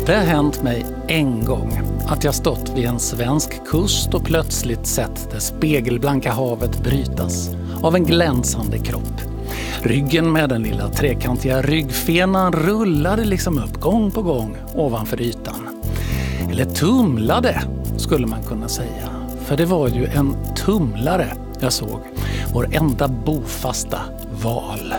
Det har hänt mig en gång att jag stått vid en svensk kust och plötsligt sett det spegelblanka havet brytas av en glänsande kropp. Ryggen med den lilla trekantiga ryggfenan rullade liksom upp gång på gång ovanför ytan. Eller tumlade skulle man kunna säga. För det var ju en tumlare jag såg. Vår enda bofasta val.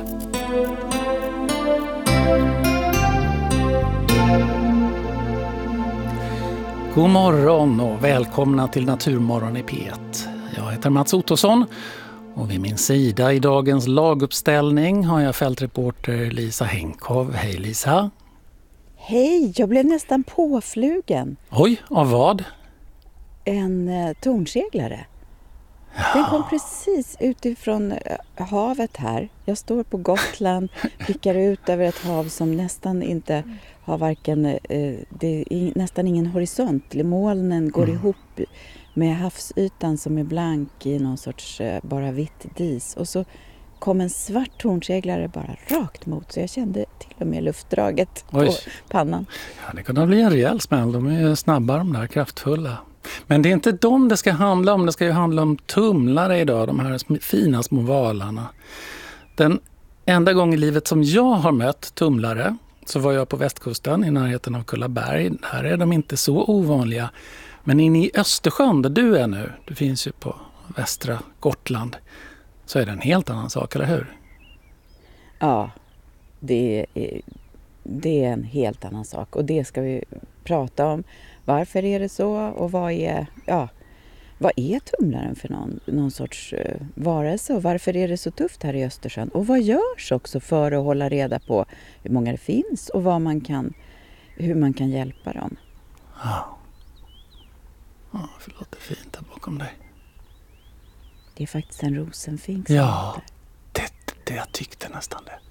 God morgon och välkomna till Naturmorgon i P1. Jag heter Mats Ottosson och vid min sida i dagens laguppställning har jag fältreporter Lisa Henkov. Hej Lisa! Hej, jag blev nästan påflugen. Oj, av vad? En tornseglare. Den kom precis utifrån havet här. Jag står på Gotland, blickar ut över ett hav som nästan inte har varken, det är nästan ingen horisont. Molnen går ihop med havsytan som är blank i någon sorts bara vitt dis. Och så kom en svart tornseglare bara rakt mot, så jag kände till och med luftdraget på pannan. Ja, det kunde bli en rejäl smäll. De är ju snabba, de där kraftfulla. Men det är inte dem det ska handla om. Det ska ju handla om tumlare idag, de här fina små valarna. Den enda gång i livet som jag har mött tumlare så var jag på västkusten i närheten av Kullaberg. Där är de inte så ovanliga. Men inne i Östersjön där du är nu, du finns ju på västra Gotland, så är det en helt annan sak, eller hur? Ja, det är en helt annan sak och det ska vi prata om. Varför är det så och vad är tumlaren för någon sorts varelse och varför är det så tufft här i Östersjön? Och vad görs också för att hålla reda på hur många det finns och hur man kan hjälpa dem? Ja, förlåt, det är fint där bakom dig. Det är faktiskt en rosenfink. Ja, det jag tyckte nästan det.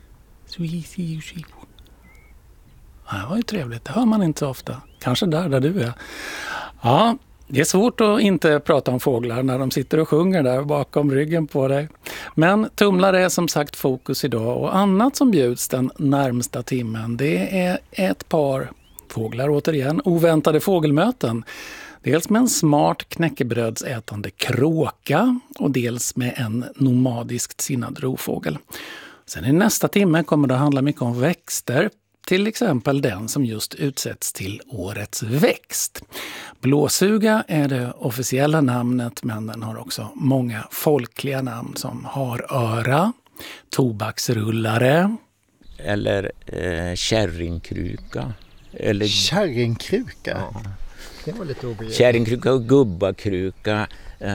Ja, det var ju trevligt, det hör man inte så ofta. Kanske där du är. Ja, det är svårt att inte prata om fåglar när de sitter och sjunger där bakom ryggen på dig. Men tumlare är som sagt fokus idag och annat som bjuds den närmsta timmen. Det är ett par fåglar återigen, oväntade fågelmöten. Dels med en smart knäckebrödsätande kråka och dels med en nomadiskt sinnad rovfågel. Sen i nästa timme kommer det att handla mycket om växter. Till exempel den som just utsätts till årets växt. Blåsuga är det officiella namnet, men den har också många folkliga namn som haröra, tobaksrullare. Eller kärringkruka. Eller... Kärringkruka? Ja. Det var lite obegripligt. Kärringkruka och gubbakruka,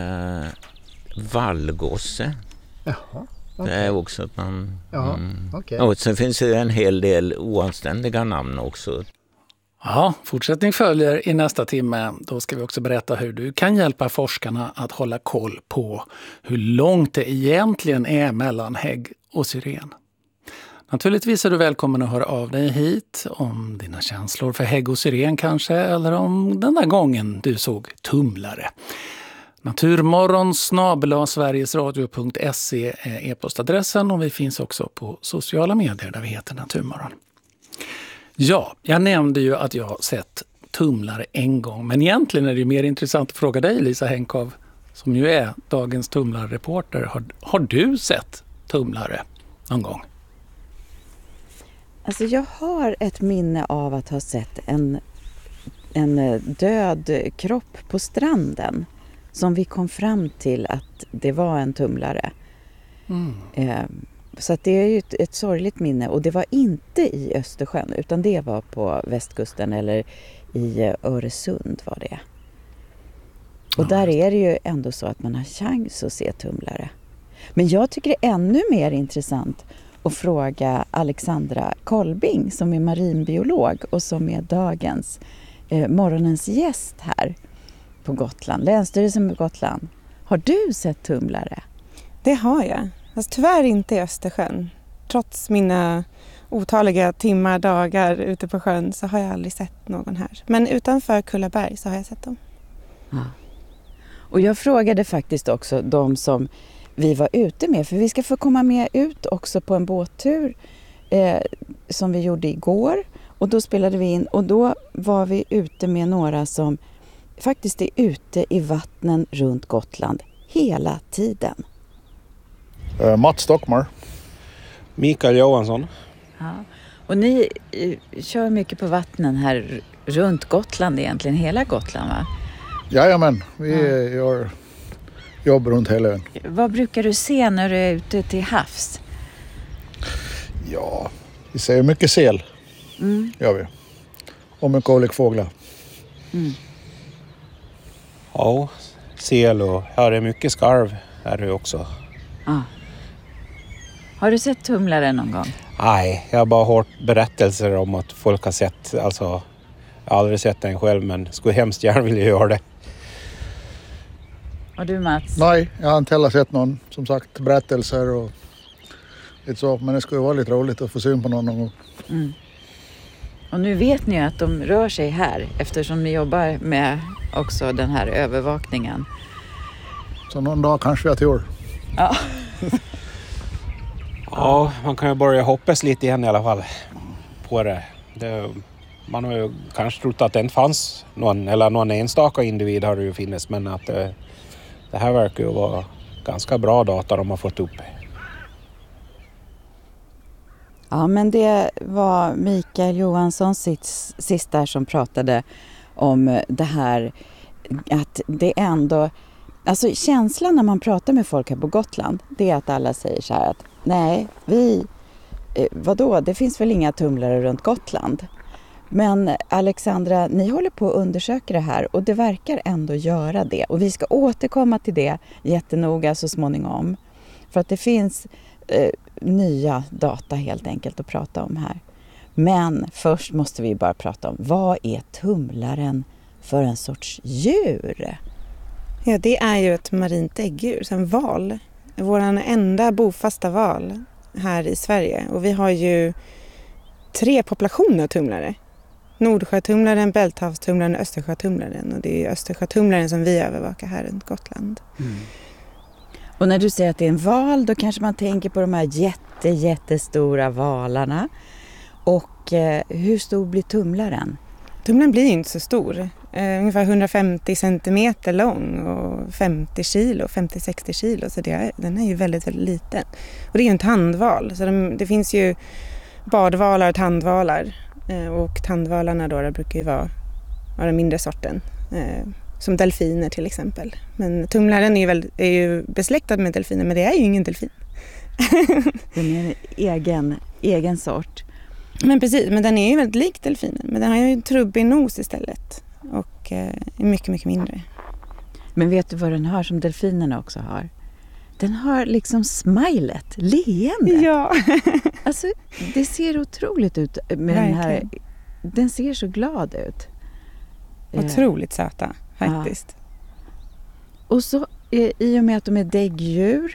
vallgosse. Jaha. Det är också att man... Ja, okej. Och sen finns det en hel del oanständiga namn också. Ja, fortsättning följer i nästa timme. Då ska vi också berätta hur du kan hjälpa forskarna att hålla koll på hur långt det egentligen är mellan hägg och syren. Naturligtvis är du välkommen att höra av dig hit om dina känslor för hägg och syren kanske, eller om den där gången du såg tumlare. Naturmorgon@sverigesradio.se är e-postadressen och vi finns också på sociala medier där vi heter Naturmorgon. Ja, jag nämnde ju att jag har sett tumlare en gång, men egentligen är det ju mer intressant att fråga dig Lisa Henkov, som ju är dagens tumlarreporter. Har du sett tumlare någon gång? Alltså jag har ett minne av att ha sett en död kropp på stranden. Som vi kom fram till att det var en tumlare. Så att det är ju ett sorgligt minne. Och det var inte i Östersjön utan det var på västkusten eller i Öresund var det. Och där är det ju ändå så att man har chans att se tumlare. Men jag tycker det är ännu mer intressant att fråga Alexandra Kolbing som är marinbiolog och som är morgonens gäst här på Gotland, Länsstyrelsen på Gotland. Har du sett tumlare? Det har jag. Alltså, tyvärr inte i Östersjön. Trots mina otaliga timmar, dagar ute på sjön så har jag aldrig sett någon här. Men utanför Kullaberg så har jag sett dem. Ja. Och jag frågade faktiskt också de som vi var ute med. För vi ska få komma med ut också på en båttur som vi gjorde igår. Och då spelade vi in och då var vi ute med några som faktiskt är ute i vattnen runt Gotland hela tiden. Mats Stockmar. Mikael Johansson. Ja. Och ni kör mycket på vattnen här runt Gotland egentligen, hela Gotland va? Jajamän, vi gör jobb runt hela ön. Vad brukar du se när du är ute till havs? Ja, vi ser mycket säl. Gör vi. Och mycket olika fåglar. Ja, säl och här är mycket skarv här är också. Ja. Har du sett tumlare någon gång? Nej, jag har bara hört berättelser om att folk har sett, alltså jag har aldrig sett den själv men skulle hemskt gärna vilja göra det. Och du Mats? Nej, jag har inte heller sett någon, som sagt, berättelser och lite så. Men det skulle vara lite roligt att få syn på någon gång. Och nu vet ni ju att de rör sig här eftersom ni jobbar med också den här övervakningen. Så någon dag kanske vi har tur. Ja. Ja, man kan ju börja hoppas lite igen i alla fall på det. Man har ju kanske trott att det inte fanns någon enstaka individ har det ju funnits, men att det här verkar ju vara ganska bra data de har fått upp. Ja, men det var Mikael Johansson sist där som pratade om det här att det ändå, alltså känslan när man pratar med folk här på Gotland, det är att alla säger så här att nej, vadå, det finns väl inga tumlare runt Gotland. Men Alexandra, ni håller på att undersöka det här och det verkar ändå göra det. Och vi ska återkomma till det jättenoga så småningom. För att det finns nya data helt enkelt att prata om här. Men först måste vi bara prata om vad är tumlaren för en sorts djur? Ja, det är ju ett marint äggdjur, en val. Våran enda bofasta val här i Sverige. Och vi har ju 3 populationer av tumlare. Nordsjötumlaren, Bälthavstumlaren och Östersjötumlaren. Och det är Östersjötumlaren som vi övervakar här runt Gotland. Och när du säger att det är en val, då kanske man tänker på de här jättestora valarna. Och hur stor blir tumlaren? Tumlaren blir inte så stor. Ungefär 150 centimeter lång och 50-60 kilo. Så den är ju väldigt, väldigt liten. Och det är ju en tandval. Så det finns ju badvalar och tandvalar. Och tandvalarna då brukar ju vara den mindre sorten. Som delfiner till exempel. Men tumlaren är ju besläktad med delfiner, men det är ju ingen delfin. Den är en egen sort. Men precis, men den är ju väldigt lik delfinen. Men den har ju en trubbig nos istället. Och är mycket, mycket mindre. Men vet du vad den har som delfinerna också har? Den har liksom smilet, leende. Ja. Alltså, det ser otroligt ut med den här. Den ser så glad ut. Otroligt söta, faktiskt. Ja. Och så i och med att de är däggdjur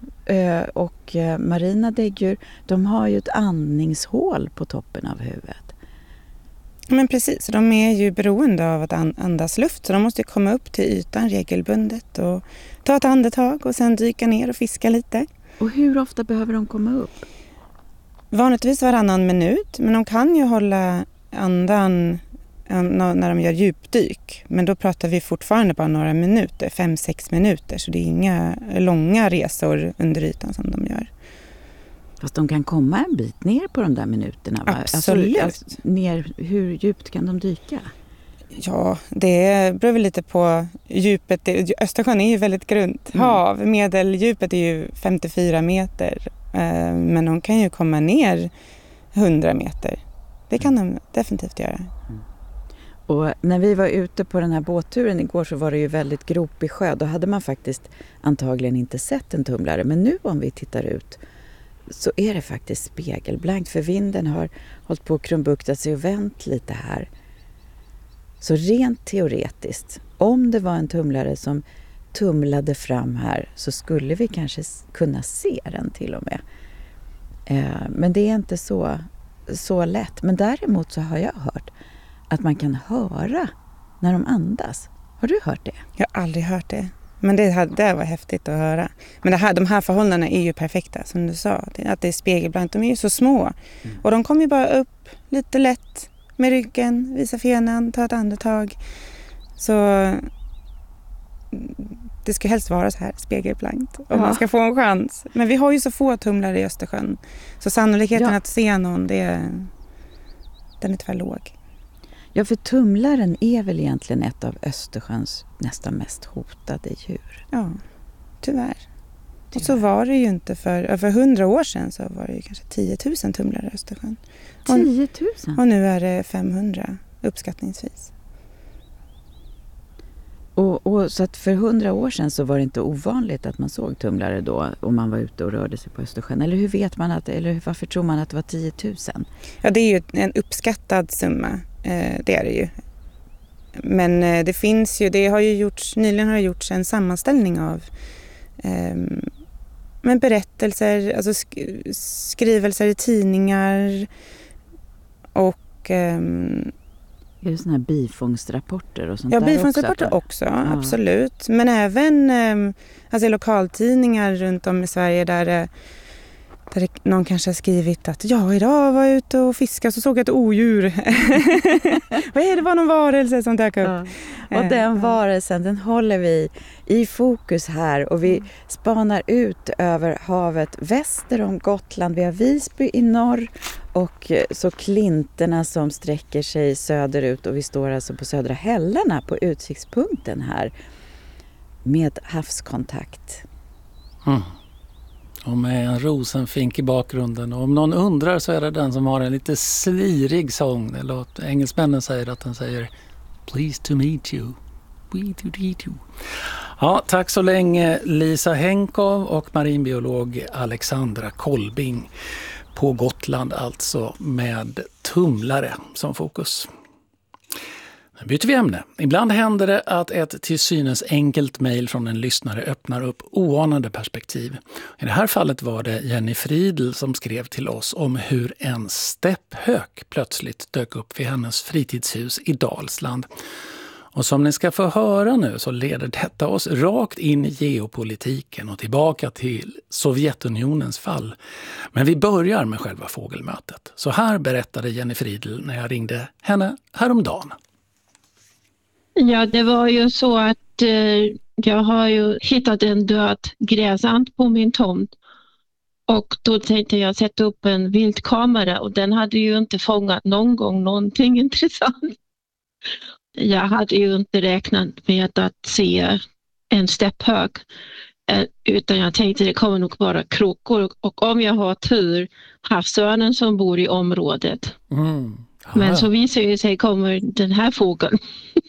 och marina däggdjur, de har ju ett andningshål på toppen av huvudet. Men precis, de är ju beroende av att andas luft, så de måste komma upp till ytan regelbundet och ta ett andetag och sen dyka ner och fiska lite. Och hur ofta behöver de komma upp? Vanligtvis varannan minut, men de kan ju hålla andan när de gör djupdyk. Men då pratar vi fortfarande bara några minuter, 5-6 minuter, så det är inga långa resor under ytan som de gör. Fast de kan komma en bit ner på de där minuterna, va? Absolut. Alltså, ner, hur djupt kan de dyka? Ja, det beror väl lite på djupet. Östersjön är ju väldigt grunt hav. Medeldjupet är ju 54 meter. Men de kan ju komma ner 100 meter. Det kan de definitivt göra. Och när vi var ute på den här båtturen igår så var det ju väldigt gropig sjö. Då hade man faktiskt antagligen inte sett en tumlare. Men nu om vi tittar ut så är det faktiskt spegelblankt. För vinden har hållit på att krumbukta sig och vänt lite här. Så rent teoretiskt, om det var en tumlare som tumlade fram här så skulle vi kanske kunna se den till och med. Men det är inte så lätt. Men däremot så har jag hört att man kan höra när de andas. Har du hört det? Jag har aldrig hört det. Men det var häftigt att höra. Men de här förhållandena är ju perfekta, som du sa. Att det är spegelblankt. De är ju så små. Och de kommer ju bara upp lite lätt med ryggen, visa fenan, ta ett andetag. Så det ska helst vara så här spegelblankt om man ska få en chans. Men vi har ju så få tumlare i Östersjön. Så sannolikheten att se någon, den är tyvärr låg. Ja, för tumlaren är väl egentligen ett av Östersjöns nästan mest hotade djur. Ja, tyvärr. Och så var det ju inte för 100 år sedan så var det ju kanske 10 000 tumlare i Östersjön. 10 000? Och nu är det 500 uppskattningsvis. Och så att för 100 år sedan så var det inte ovanligt att man såg tumlare då om man var ute och rörde sig på Östersjön. Eller hur vet man varför tror man att det var 10 000? Ja, det är ju en uppskattad summa. Det är det ju. Men det finns ju, nyligen har det gjorts en sammanställning av men berättelser, alltså skrivelser i tidningar och är det såna här bifångstrapporter och sånt där? Ja, bifångstrapporter också, absolut. Men även alltså lokaltidningar runt om i Sverige där någon kanske har skrivit att idag var jag ute och fiskade så såg jag ett odjur. Vad är det? Var någon varelse som dök upp. Ja. Och den varelsen, den håller vi i fokus här och vi spanar ut över havet väster om Gotland. Vi har Visby i norr och så Klinterna som sträcker sig söderut och vi står alltså på Södra Hällarna på utsiktspunkten här med havskontakt. Och med en rosenfink i bakgrunden. Och om någon undrar så är det den som har en lite slirig sång. Engelsmännen säger att den säger "Pleased to meet you. Ja, tack så länge Lisa Henkov och marinbiolog Alexandra Kolbing på Gotland, alltså med tumlare som fokus. Nu byter vi ämne. Ibland händer det att ett till synes enkelt mejl från en lyssnare öppnar upp oanade perspektiv. I det här fallet var det Jenny Friedl som skrev till oss om hur en stepphök plötsligt dök upp vid hennes fritidshus i Dalsland. Och som ni ska få höra nu så leder detta oss rakt in i geopolitiken och tillbaka till Sovjetunionens fall. Men vi börjar med själva fågelmötet. Så här berättade Jenny Friedl när jag ringde henne häromdagen. Ja, det var ju så att jag har ju hittat en död gräsand på min tomt. Och då tänkte jag sätta upp en viltkamera och den hade ju inte fångat någon gång någonting intressant. Jag hade ju inte räknat med att se en stepphök utan jag tänkte det kommer nog vara krokor och om jag har tur havsörnen som bor i området. Men så visar ju sig kommer den här fågeln.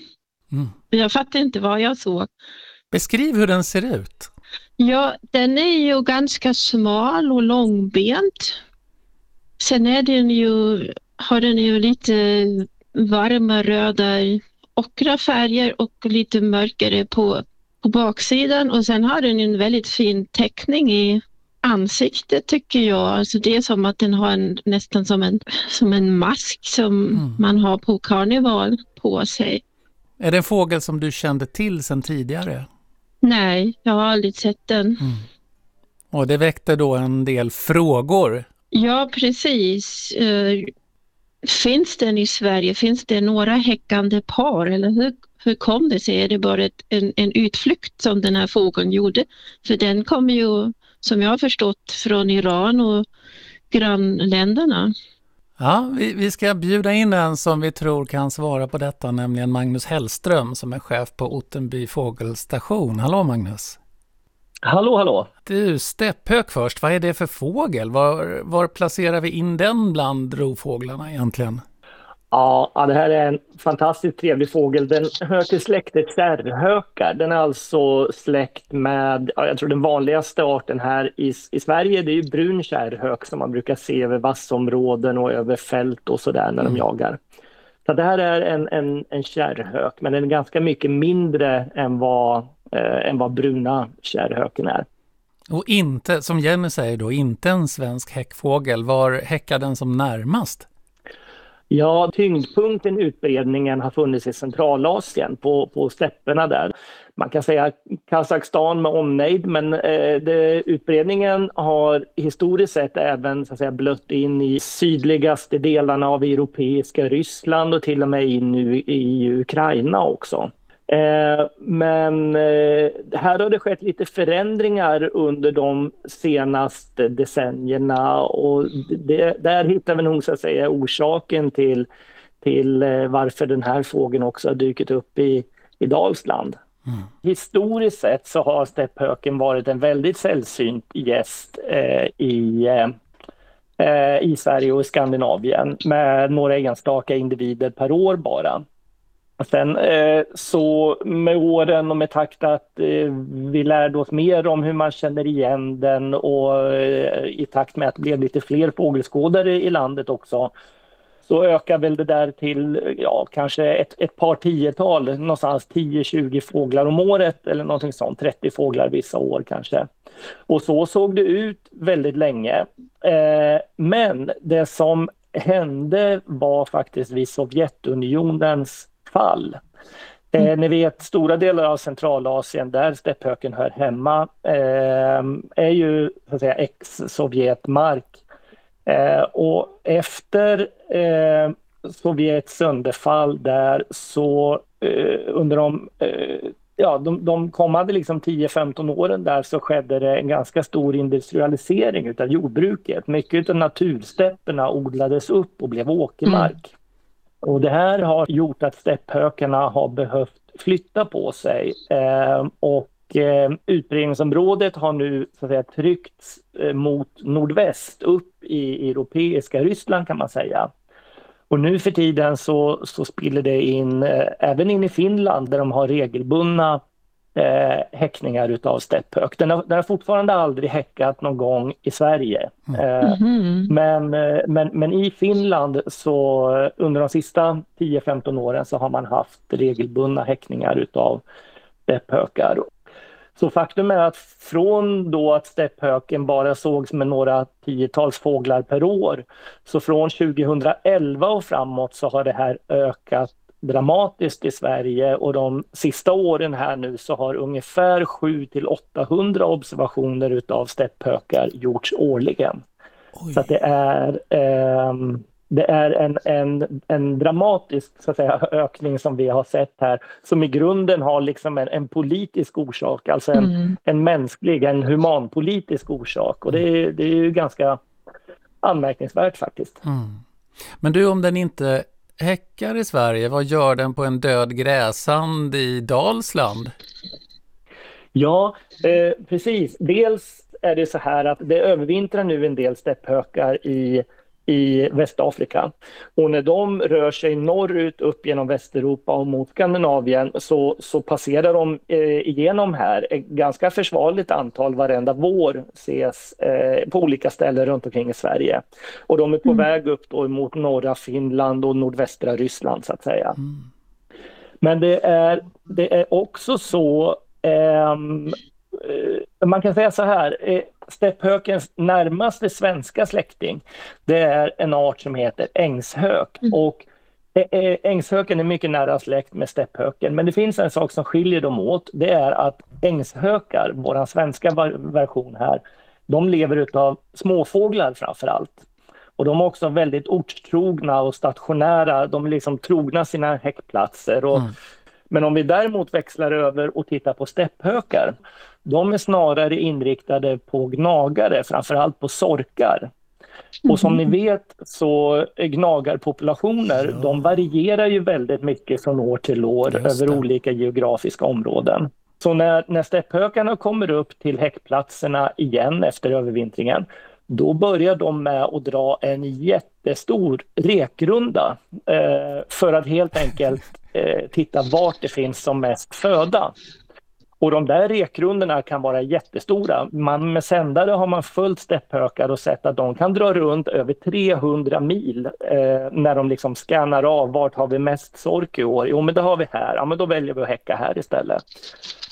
Jag fattar inte vad jag såg. Beskriv hur den ser ut. Ja, den är ju ganska smal och långbent. Sen är har den ju lite varma röda ockra färger och lite mörkare på baksidan. Och sen har den en väldigt fin teckning i ansiktet tycker jag. Alltså det är som att den har nästan som en mask som man har på karneval på sig. Är det en fågel som du kände till sedan tidigare? Nej, jag har aldrig sett den. Och det väckte då en del frågor. Ja, precis. Finns den i Sverige? Finns det några häckande par? Eller hur kom det sig? Är det bara en utflykt som den här fågeln gjorde? För den kommer ju, som jag har förstått, från Iran och grannländerna. Ja, vi ska bjuda in en som vi tror kan svara på detta, nämligen Magnus Hellström som är chef på Ottenby fågelstation. Hallå Magnus! Hallå! Du, stepphök först. Vad är det för fågel? Var placerar vi in den bland rovfåglarna egentligen? Ja, det här är en fantastiskt trevlig fågel. Den hör till släktet kärrhökar. Den är alltså släkt med, jag tror den vanligaste arten här i Sverige, det är ju brun kärrhök som man brukar se över vassområden och över fält och sådär när de jagar. Så det här är en kärrhök, men den är ganska mycket mindre än vad bruna kärrhöken är. Och inte, som Jenny säger då, inte en svensk häckfågel. Var häckar den som närmast? Ja, tyngdpunkten i utbredningen har funnits i Centralasien på stäpperna där. Man kan säga Kazakstan med omnejd, men utbredningen har historiskt sett även så att säga, blött in i sydligaste delarna av europeiska Ryssland och till och med in i Ukraina också. Men här har det skett lite förändringar under de senaste decennierna och där hittar vi nog så att säga orsaken till varför den här fågeln också har dykt upp i Dalsland. Mm. Historiskt sett så har stepphöken varit en väldigt sällsynt gäst i Sverige och i Skandinavien med några enstaka individer per år bara. Sen så med åren och med takt att vi lärde oss mer om hur man känner igen den och i takt med att det blev lite fler fågelskådare i landet också så ökar väl det där till kanske ett par tiotal, någonstans 10-20 fåglar om året eller någonting sånt, 30 fåglar vissa år kanske. Och så såg det ut väldigt länge. Men det som hände var faktiskt vid Sovjetunionens fall. Ni vet, stora delar av Centralasien där stepphöken hör hemma är ju så att säga ex-Sovjetmark. Och efter Sovjets sönderfall där så under de kommande liksom 10-15 åren där så skedde det en ganska stor industrialisering utav jordbruket. Mycket av naturstäpperna odlades upp och blev åkermark. Och det här har gjort att stepphökarna har behövt flytta på sig och utbredningsområdet har nu så att säga tryckts mot nordväst upp i europeiska Ryssland kan man säga. Och nu för tiden så spiller det in även in i Finland där de har regelbundna häckningar utav stepphök. Den har fortfarande aldrig häckat någon gång i Sverige. Men i Finland så under de sista 10-15 åren så har man haft regelbundna häckningar utav stepphökar. Så faktum är att från då att stepphöken bara sågs med några tiotals fåglar per år så från 2011 och framåt så har det här ökat dramatiskt i Sverige och de sista åren här nu så har ungefär 700-800 observationer utav stepphökar gjorts årligen. Oj. Så att det är en dramatisk så att säga, ökning som vi har sett här som i grunden har liksom en politisk orsak, alltså en mänsklig, en humanpolitisk orsak och det är ju ganska anmärkningsvärt faktiskt. Men du, om den inte häckar i Sverige, vad gör den på en död gräsand i Dalsland? Ja, precis. Dels är det så här att det övervintrar nu en del stepphökar i Västafrika. Och när de rör sig norrut upp genom Västeuropa och mot Skandinavien så passerar de igenom här. Ett ganska försvarligt antal varenda vår ses på olika ställen runt omkring i Sverige. Och de är på väg upp då mot norra Finland och nordvästra Ryssland så att säga. Men det är också så man kan säga så här, stepphökens närmaste svenska släkting det är en art som heter ängshök och ängshöken är mycket nära släkt med stepphöken men det finns en sak som skiljer dem åt, det är att ängshökar, vår svenska version här, de lever utav småfåglar framförallt. Och de är också väldigt ortstrogna och stationära, de är liksom trogna sina häckplatser men om vi däremot växlar över och tittar på stepphökar, de är snarare inriktade på gnagare, framförallt på sorkar. Och som ni vet så gnagarpopulationer, de varierar ju väldigt mycket från år till år över olika geografiska områden. Så när stepphökarna kommer upp till häckplatserna igen efter övervintringen, då börjar de med att dra en jättestor rekrunda för att helt enkelt titta vart det finns som mest föda. Och de där rekrundorna kan vara jättestora. Med sändare har man följt stepphökar och sett att de kan dra runt över 300 mil när de liksom scannar av vart har vi mest sork i år. Jo men det har vi här, ja men då väljer vi att häcka här istället.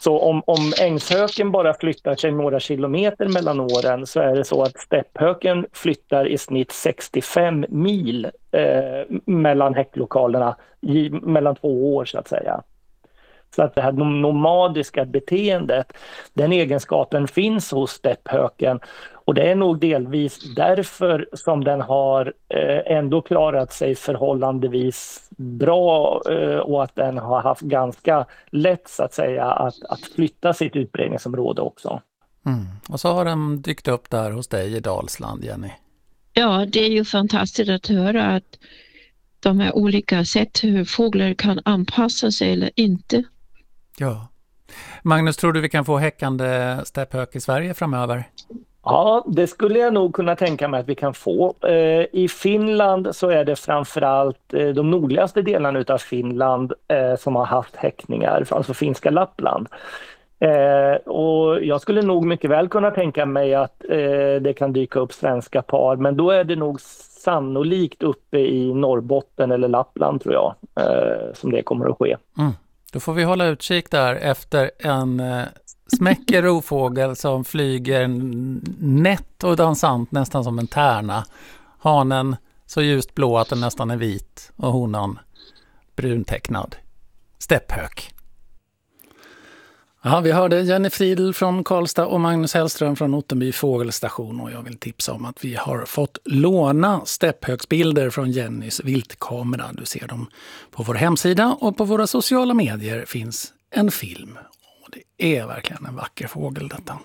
Så om ängshöken bara flyttar sig några kilometer mellan åren, så är det så att stepphöken flyttar i snitt 65 mil mellan häcklokalerna mellan 2 år så att säga. Så att det här nomadiska beteendet, den egenskapen finns hos stepphöken, och det är nog delvis därför som den har ändå klarat sig förhållandevis bra, och att den har haft ganska lätt så att säga att flytta sitt utbredningsområde också. Och så har den dykt upp där hos dig i Dalsland, Jenny. Ja, det är ju fantastiskt att höra att de här olika sätt hur fåglar kan anpassa sig eller inte. Ja. Magnus, tror du vi kan få häckande stepphök i Sverige framöver? Ja, det skulle jag nog kunna tänka mig att vi kan få. I Finland så är det framförallt de nordligaste delarna av Finland som har haft häckningar, alltså finska Lappland. Och jag skulle nog mycket väl kunna tänka mig att det kan dyka upp svenska par, men då är det nog sannolikt uppe i Norrbotten eller Lappland tror jag som det kommer att ske. Då får vi hålla utkik där efter en smäcker rovfågel som flyger nätt och dansant nästan som en tärna. Hanen så ljust blå att den nästan är vit och honan bruntecknad. Stepphök. Ja, vi hörde Jenny Friedl från Karlstad och Magnus Hellström från Ottenby fågelstation, och jag vill tipsa om att vi har fått låna stepphöksbilder från Jennys viltkamera. Du ser dem på vår hemsida, och på våra sociala medier finns en film. Och det är verkligen en vacker fågel detta.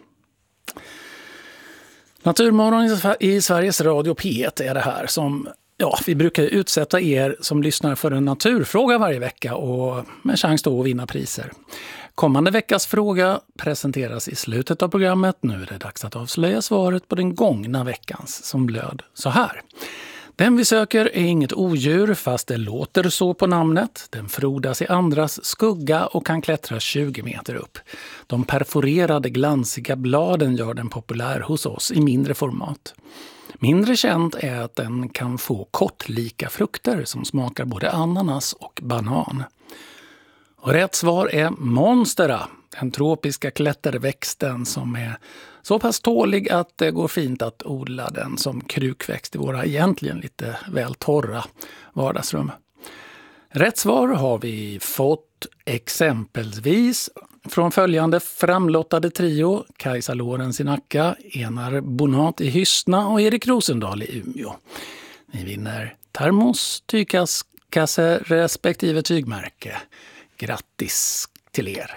Naturmorgon i Sveriges Radio P1 är det här som... Ja, vi brukar utsätta er som lyssnar för en naturfråga varje vecka och med chans då att vinna priser. Kommande veckas fråga presenteras i slutet av programmet. Nu är det dags att avslöja svaret på den gångna veckans som löd så här. Den vi söker är inget odjur fast det låter så på namnet. Den frodas i andras skugga och kan klättra 20 meter upp. De perforerade glansiga bladen gör den populär hos oss i mindre format. Mindre känt är att den kan få kortlika frukter som smakar både ananas och banan. Och rätt svar är monstera, den tropiska klätterväxten som är så pass tålig att det går fint att odla den som krukväxt i våra egentligen lite väl torra vardagsrum. Rätt svar har vi fått exempelvis från följande framlottade trio: Kajsa Lorenz i Nacka, Enar Bonat i Hyssna och Erik Rosendal i Umeå. Ni vinner termos, tygkasse respektive tygmärke. Grattis till er!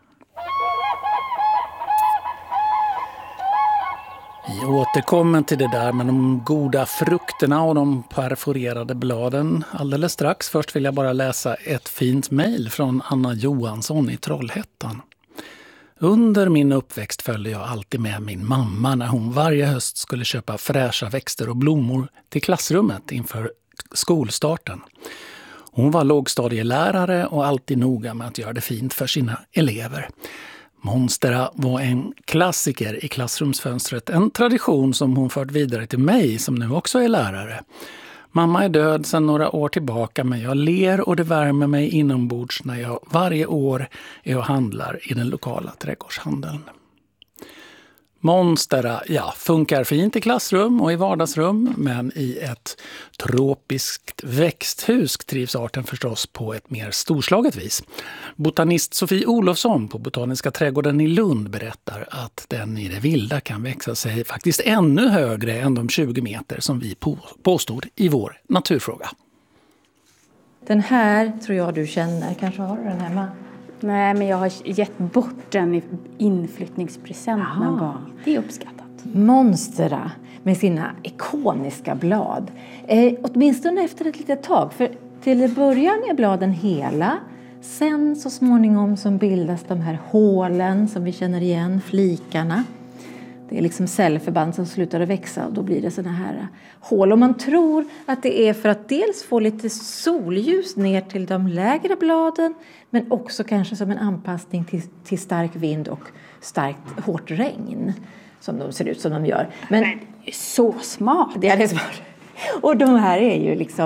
Vi återkommer till det där med de goda frukterna och de perforerade bladen alldeles strax. Först vill jag bara läsa ett fint mejl från Anna Johansson i Trollhättan. Under min uppväxt följde jag alltid med min mamma när hon varje höst skulle köpa fräscha växter och blommor till klassrummet inför skolstarten. Hon var lågstadielärare och alltid noga med att göra det fint för sina elever. Monstera var en klassiker i klassrumsfönstret, en tradition som hon fört vidare till mig som nu också är lärare. Mamma är död sedan några år tillbaka, men jag ler och det värmer mig inombords när jag varje år är och handlar i den lokala trädgårdshandeln. Monstera, ja, funkar fint i klassrum och i vardagsrum, men i ett tropiskt växthus trivs arten förstås på ett mer storslaget vis. Botanist Sofie Olofsson på Botaniska trädgården i Lund berättar att den i det vilda kan växa sig faktiskt ännu högre än de 20 meter som vi påstod i vår naturfråga. Den här tror jag du känner, kanske har du den hemma? Nej, men jag har gett bort den i inflyttningspresent någon gång. Det är uppskattat. Monstera med sina ikoniska blad. Åtminstone efter ett litet tag. För till början är bladen hela. Sen så småningom som bildas de här hålen som vi känner igen, flikarna. Det är liksom cellförband som slutar att växa och då blir det såna här hål. Och man tror att det är för att dels få lite solljus ner till de lägre bladen, men också kanske som en anpassning till stark vind och starkt hårt regn som de ser ut som de gör. Men så smart! Det är smart. Och de här är ju liksom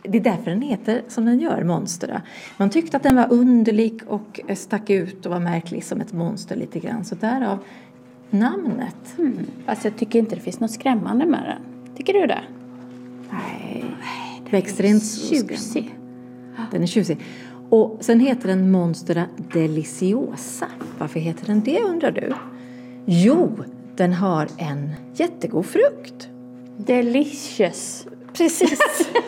det är därför den heter som den gör, monstera. Man tyckte att den var underlig och stack ut och var märklig som ett monster lite grann. Så därav namnet. Fast jag tycker inte det finns något skrämmande med den. Tycker du det? Nej, växter inte så tjusig. skrämmande. Den är tjusig. Och sen heter den Monstera deliciosa. Varför heter den det, undrar du? Jo, den har en jättegod frukt. Delicious. Precis.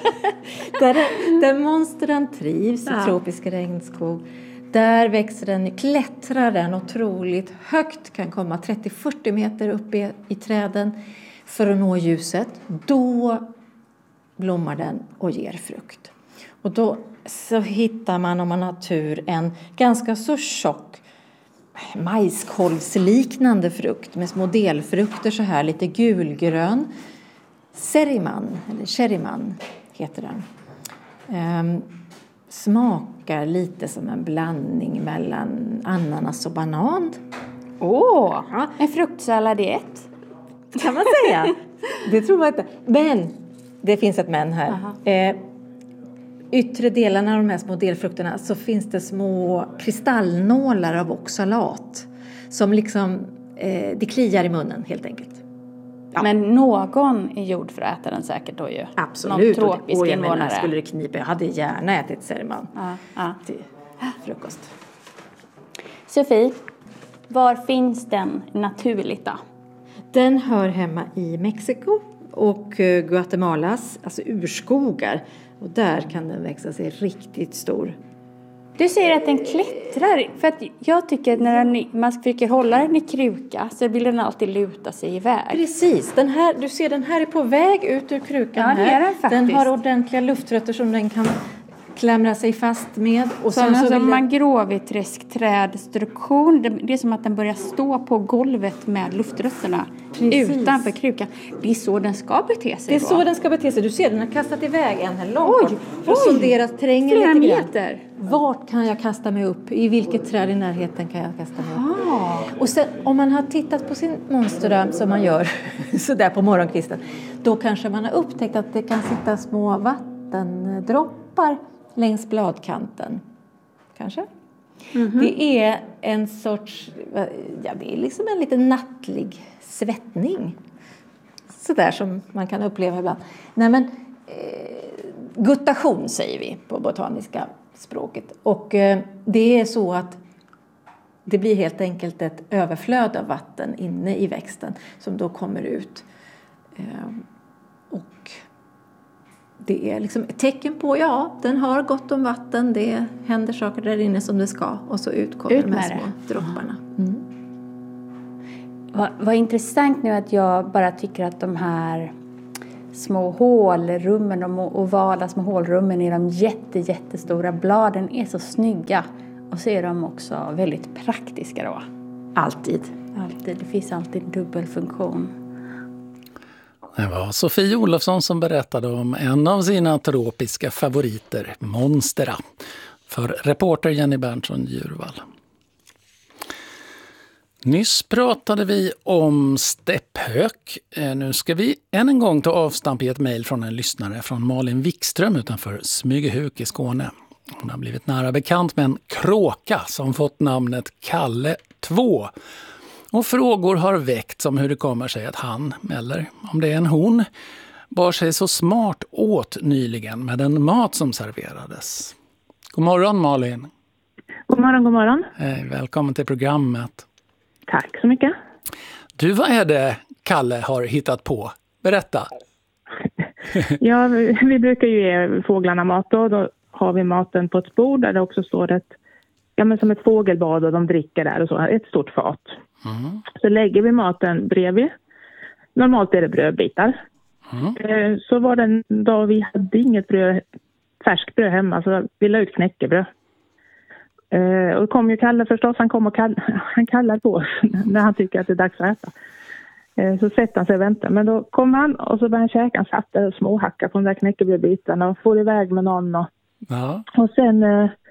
där monstren trivs i tropisk regnskog. Där växer den, klättrar den otroligt högt. Kan komma 30-40 meter upp i träden för att nå ljuset. Då blommar den och ger frukt. Och då så hittar man, om man har tur, en ganska så tjock majskolvsliknande frukt med små delfrukter så här lite gulgrön. Cherryman heter den. Smakar lite som en blandning mellan ananas och banan. En fruktsallad i ett. Kan man säga. Det tror man inte. Men, det finns ett men här. Yttre delarna av de här små delfrukterna så finns det små kristallnålar av oxalat. Som liksom, det kliar i munnen helt enkelt. Ja. Men någon är gjord för att äta den säkert då ju. Absolut. Någon tropisk och jag invånare. menar, skulle det knipa. Jag hade gärna ätit Cherryman till frukost. Sofie, var finns den naturligt då? Den hör hemma i Mexiko och Guatemalas, alltså urskogar. Och där kan den växa sig riktigt stor. Du säger att den klättrar. För att jag tycker att när man försöker hålla den i kruka så vill den alltid luta sig iväg. Precis. Du ser den här är på väg ut ur krukan. Ja, det är den faktiskt. Den har ordentliga luftrötter som den kan klämra sig fast med. Och sen så som mangroveträdstruktion. Det är som att den börjar stå på golvet med luftrötterna. Precis. Utanför krukan. Det är så den ska bete sig. Det är så den ska bete sig. Du ser, den har kastat iväg en här långt. Och sonderat terrängen lite meter. Vart kan jag kasta mig upp? I vilket träd i närheten kan jag kasta mig upp? Och sen om man har tittat på sin monstera som man gör sådär på morgonkvisten. Då kanske man har upptäckt att det kan sitta små vattendroppar längs bladkanten. Kanske? Mm-hmm. Det är en sorts, det är liksom en liten nattlig svettning. Sådär som man kan uppleva ibland. Nej men, guttation säger vi på botaniska språket. Och det är så att det blir helt enkelt ett överflöd av vatten inne i växten som då kommer ut. Och det är liksom ett tecken på, den har gott om vatten. Det händer saker där inne som det ska. Och så kommer de här små dropparna. Vad intressant nu att jag bara tycker att de här små hålrummen, de ovala små hålrummen i de jättestora bladen är så snygga. Och så är de också väldigt praktiska då. Alltid. Det finns alltid dubbel funktion. Det var Sofie Olofsson som berättade om en av sina tropiska favoriter, Monstera, för reporter Jenny Berntsson Djurvall. Nyss pratade vi om stepphök. Nu ska vi än en gång ta avstamp i ett mejl från en lyssnare från Malin Wikström utanför Smygehuk i Skåne. Hon har blivit nära bekant med en kråka som fått namnet Kalle 2. Och frågor har väckts om hur det kommer sig att han, eller om det är en hon, bar sig så smart åt nyligen med den mat som serverades. God morgon Malin. God morgon, god morgon. Hej, välkommen till programmet. Tack så mycket. Du, vad är det Kalle har hittat på? Berätta. Ja, vi brukar ju ge fåglarna mat då har vi maten på ett bord där det också står som ett fågelbad och de dricker där och så, ett stort fat. Mm. Så lägger vi maten bredvid. Normalt är det brödbitar. Mm. Så var det en dag vi hade inget färskbröd hemma så vi la ut knäckebröd. Och då kom ju Kalle förstås, han kallar på oss när han tycker att det är dags att äta. Så sätter han sig och väntar. Men då kom han och så började han käka. Han satt där och småhacka på de där knäckebrödbitarna och får iväg med någon. Och sen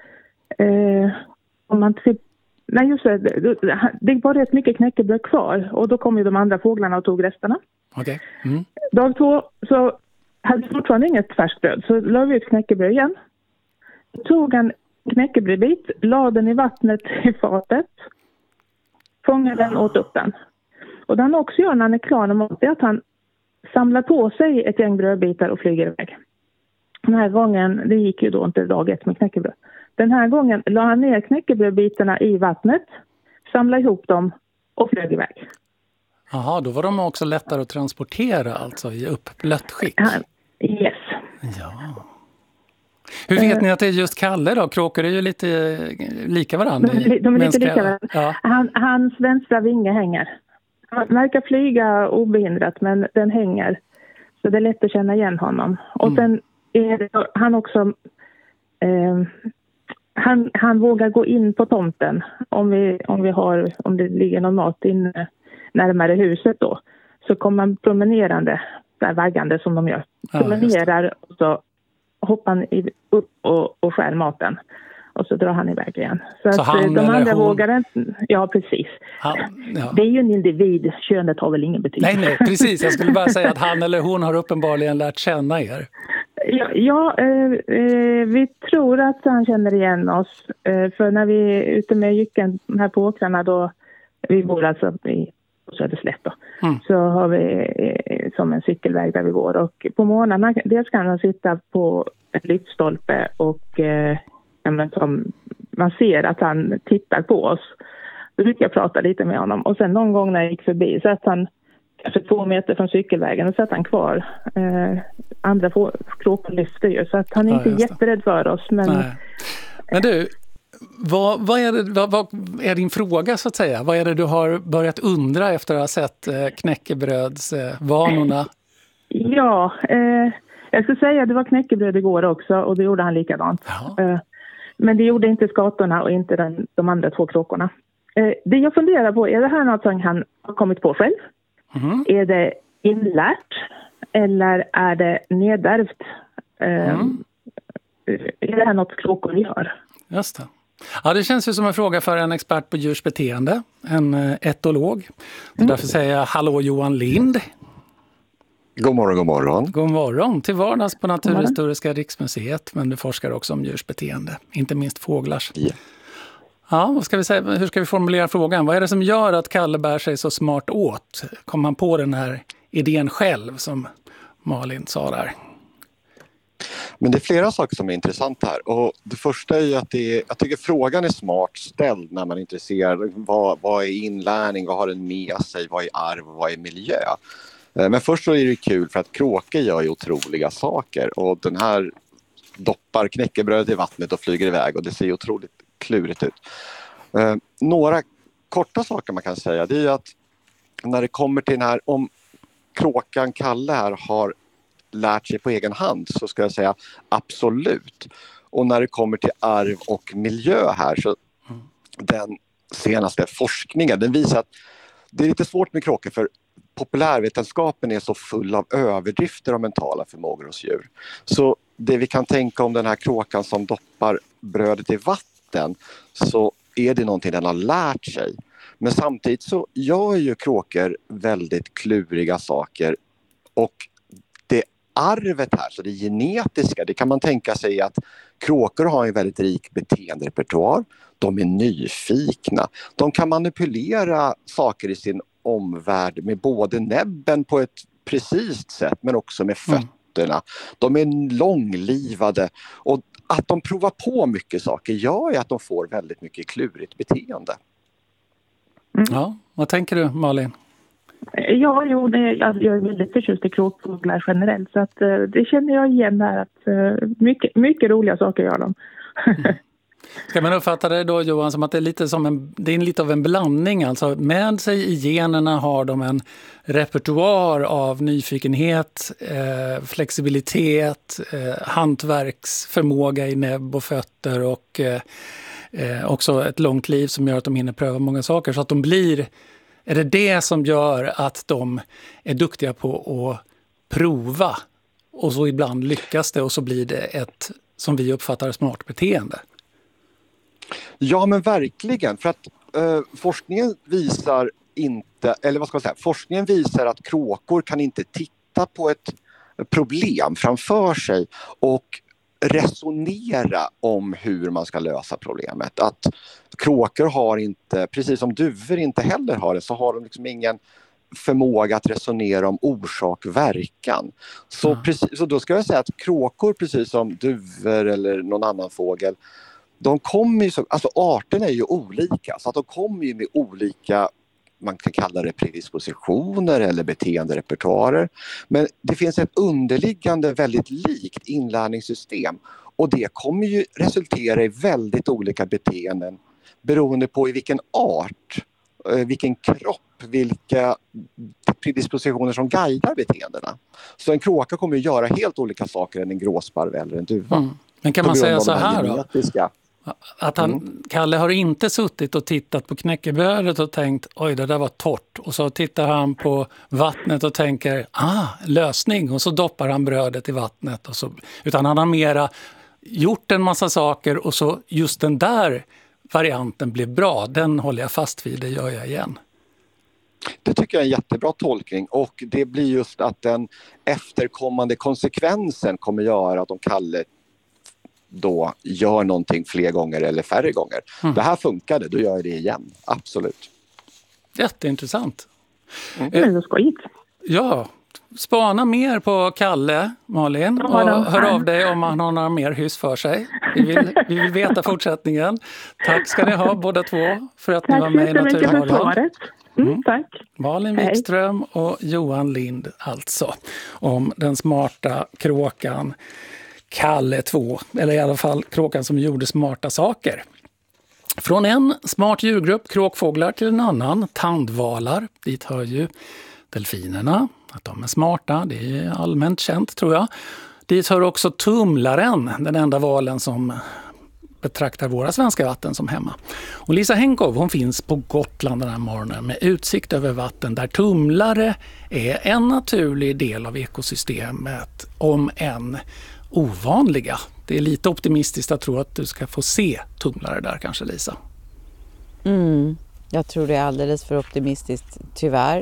om man typ, nej just det var rätt mycket knäckebröd kvar. Och då kom ju de andra fåglarna och tog resterna. Okay. Mm. Dag 2 så hade fortfarande inget färskbröd, så la vi ut knäckebröd igen. Då tog han knäckebrödbit, la den i vattnet i fatet, fångade den och åt upp den. Och det han också gör när han är klar med mat är att han samlar på sig ett gäng brödbitar och flyger iväg. Den här gången, det gick ju då inte dag 1 med knäckebröd. Den här gången la han ner knäckebrödbitarna i vattnet, samlade ihop dem och flög iväg. Jaha, då var de också lättare att transportera alltså i uppblött skick. Yes. Ja. Hur vet ni att det är just Kalle då? Kråkor är ju lite lika varandra. De är lite lika varandra. Ja. Hans vänstra vinge hänger. Han verkar flyga obehindrat, men den hänger. Så det är lätt att känna igen honom. Och sen är det, han också... Han vågar gå in på tomten om det ligger någon mat inne närmare huset då. Så kommer han promenerande, där vaggande som de gör. Promenerar och så hoppar han upp och skär maten. Och så drar han iväg igen. Så att de andra vågar inte... Ja, precis. Det är ju en individ. Könet har väl ingen betydelse. Nej, precis. Jag skulle bara säga att han eller hon har uppenbarligen lärt känna er. Vi tror att han känner igen oss. För när vi är ute med jycken här på åkrarna, då vi bor alltså i Söderslätt då, så har vi som en cykelväg där vi går. Och på morgnarna, dels kan han sitta på ett lyktstolpe och man ser att han tittar på oss. Då brukar jag prata lite med honom. Och sen någon gång när jag gick förbi så att han kanske 2 meter från cykelvägen och satt han kvar. Andra kråkor lyfter ju, så att han är inte jätterädd för oss. Men du, vad är din fråga så att säga? Vad är det du har börjat undra efter att ha sett knäckebrödsvanorna? Ja, jag skulle säga att det var knäckebröd igår också, och det gjorde han likadant. Men det gjorde inte skatorna och inte de andra 2 kråkorna. Det jag funderar på, är det här något som han har kommit på själv? Är det inlärt eller är det nedärvt? Är det här något kråkor gör? Just det. Ja, det känns ju som en fråga för en expert på djurs beteende, en etolog. Så därför säger jag hallå Johan Lind. God morgon, god morgon. God morgon till vardags på Naturhistoriska riksmuseet, men du forskar också om djurs beteende, inte minst fåglars. Ja, vad ska vi säga? Hur ska vi formulera frågan? Vad är det som gör att Kalle bär sig så smart åt? Kom han på den här idén själv som Malin sa där? Men det är flera saker som är intressant här. Och det första är ju att jag tycker frågan är smart ställd när man är intresserad. Vad är inlärning? Vad har den med sig? Vad är arv? Vad är miljö? Men först så är det kul för att kråkor gör ju otroliga saker. Och den här doppar knäckebrödet i vattnet och flyger iväg. Och det ser otroligt klurigt ut. Några korta saker man kan säga, det är ju att när det kommer till den här, om kråkan Kalle här har lärt sig på egen hand, så ska jag säga absolut. Och när det kommer till arv och miljö här, så den senaste forskningen, den visar att det är lite svårt med kråkor, för populärvetenskapen är så full av överdrifter och mentala förmågor hos djur. Så det vi kan tänka om den här kråkan som doppar brödet i vatten, så är det någonting den har lärt sig. Men samtidigt så gör ju kråkor väldigt kluriga saker, och det arvet här, så det genetiska, det kan man tänka sig att kråkor har en väldigt rik beteenderepertoar. De är nyfikna. De kan manipulera saker i sin omvärld med både näbben på ett precis sätt, men också med fötterna. De är långlivade, och att de provar på mycket saker gör ju att de får väldigt mycket klurigt beteende. Ja, vad tänker du, Malin? Ja, jag är väldigt förtjust i kråkfåglar generellt, så att det känner jag igen här, att mycket roliga saker gör de. Ska man uppfatta det då, Johan, som att det är lite av en blandning, alltså med sig i generna har de en repertoar av nyfikenhet, flexibilitet, hantverksförmåga i näbb och fötter, och också ett långt liv som gör att de hinner pröva många saker, så att de blir... Är det som gör att de är duktiga på att prova, och så ibland lyckas det, och så blir det ett, som vi uppfattar, smart beteende? Ja, men verkligen. För att forskningen visar forskningen visar att kråkor kan inte titta på ett problem framför sig och resonera om hur man ska lösa problemet. Att kråkor har inte, precis som duvor inte heller har det, så har de liksom ingen förmåga att resonera om orsak-verkan. Så då ska jag säga att kråkor, precis som duvor eller någon annan fågel, de kommer ju, alltså arterna är ju olika, så att de kommer ju med olika, man kan kalla det predispositioner eller beteenderepertoarer. Men det finns ett underliggande väldigt likt inlärningssystem, och det kommer ju resultera i väldigt olika beteenden beroende på i vilken art, vilken kropp, vilka predispositioner som guidar beteendena. Så en kråka kommer att göra helt olika saker än en gråsparv eller en duva. Men kan man säga så här då? Att Kalle har inte suttit och tittat på knäckebrödet och tänkt, oj, det där var torrt. Och så tittar han på vattnet och tänker, lösning. Och så doppar han brödet i vattnet. Utan han har mera gjort en massa saker, och så just den där varianten blev bra. Den håller jag fast vid, det gör jag igen. Det tycker jag är en jättebra tolkning, och det blir just att den efterkommande konsekvensen kommer göra att de Kalle då gör någonting fler gånger eller färre gånger. Det här funkade, då gör jag det igen. Absolut. Jätteintressant. Det är så skojigt. Ja, spana mer på Kalle, Malin, och hör av dig om han har några mer hyss för sig. Vi vill veta fortsättningen. Tack ska ni ha båda två för att ni var med i Naturmorgon. Tack. Malin Wikström och Johan Lind alltså, om den smarta kråkan Kalle 2, eller i alla fall kråkan som gjorde smarta saker. Från en smart djurgrupp, kråkfåglar, till en annan, tandvalar. Dit hör ju delfinerna, att de är smarta, det är allmänt känt tror jag. Dit hör också tumlaren, den enda valen som betraktar våra svenska vatten som hemma. Och Lisa Henkov, hon finns på Gotland den här morgonen med utsikt över vatten där tumlare är en naturlig del av ekosystemet, om en ovanliga. Det är lite optimistiskt att tro att du ska få se tumlare där kanske, Lisa. Jag tror det är alldeles för optimistiskt, tyvärr.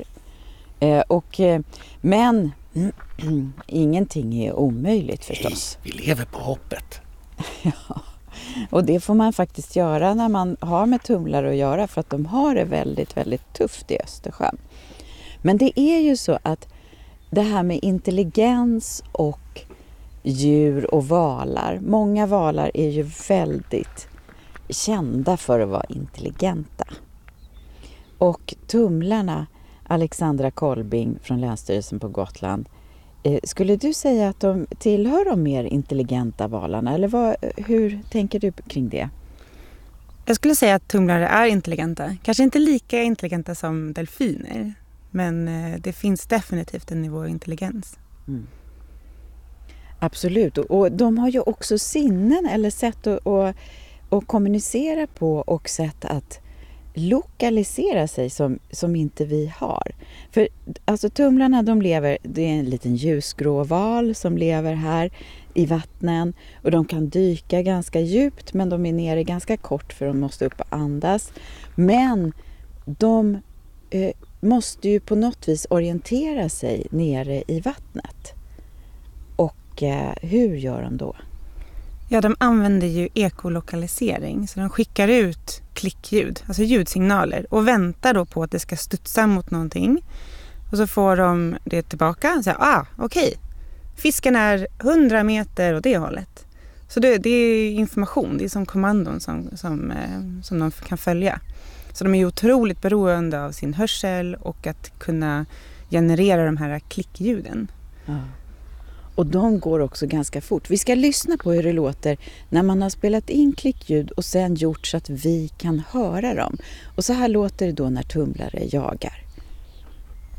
Men ingenting är omöjligt förstås. Vi lever på hoppet. Ja, och det får man faktiskt göra när man har med tumlare att göra, för att de har det väldigt, väldigt tufft i Östersjön. Men det är ju så att det här med intelligens och djur och valar. Många valar är ju väldigt kända för att vara intelligenta. Och tumlarna, Alexandra Kolbing från Länsstyrelsen på Gotland, skulle du säga att de tillhör de mer intelligenta valarna? Eller hur tänker du kring det? Jag skulle säga att tumlare är intelligenta. Kanske inte lika intelligenta som delfiner. Men det finns definitivt en nivå av intelligens. Absolut. Och de har ju också sinnen eller sätt att kommunicera på, och sätt att lokalisera sig som inte vi har. För alltså tumlarna, de lever, det är en liten ljusgrå val som lever här i vattnen, och de kan dyka ganska djupt, men de är nere ganska kort för de måste upp och andas. Men de måste ju på något vis orientera sig nere i vattnet. Och hur gör de då? Ja, de använder ju ekolokalisering, så de skickar ut klickljud, alltså ljudsignaler, och väntar då på att det ska studsa mot någonting. Och så får de det tillbaka och säger, okej, fisken är 100 meter åt det hållet. Så det är information, det är som kommandon som de kan följa. Så de är ju otroligt beroende av sin hörsel och att kunna generera de här klickljuden. Ja. Och de går också ganska fort. Vi ska lyssna på hur det låter när man har spelat in klickljud och sen gjort så att vi kan höra dem. Och så här låter det då när tumlare jagar.